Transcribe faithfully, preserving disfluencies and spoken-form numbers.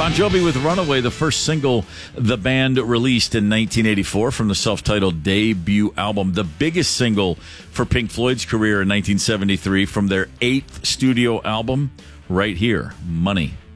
Bon Jovi with Runaway, the first single the band released in nineteen eighty-four from the self-titled debut album. The biggest single for Pink Floyd's career in nineteen seventy-three from their eighth studio album, right here, Money.